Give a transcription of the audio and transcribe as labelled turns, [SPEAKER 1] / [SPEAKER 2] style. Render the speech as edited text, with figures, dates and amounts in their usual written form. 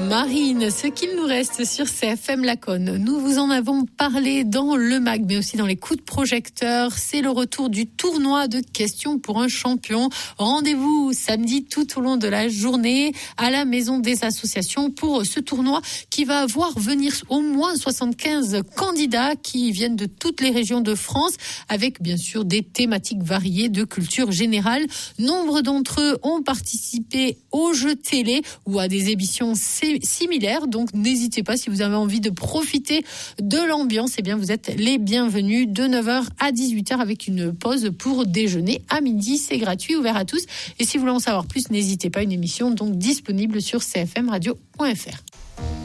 [SPEAKER 1] Marine, ce qu'il nous reste sur CFM Laconne. Nous vous en avons parlé dans le MAG, mais aussi dans les coups de projecteur. C'est le retour du tournoi de questions pour un champion. Rendez-vous samedi tout au long de la journée à la Maison des Associations pour ce tournoi qui va voir venir au moins 75 candidats qui viennent de toutes les régions de France avec bien sûr des thématiques variées de culture générale. Nombre d'entre eux ont participé aux jeux télé ou à des émissions similaires. Donc n'hésitez pas, si vous avez envie de profiter de l'ambiance, eh bien vous êtes les bienvenus de 9h à 18h avec une pause pour déjeuner à midi. C'est gratuit, ouvert à tous. Et si vous voulez en savoir plus, n'hésitez pas, une émission donc disponible sur cfmradio.fr.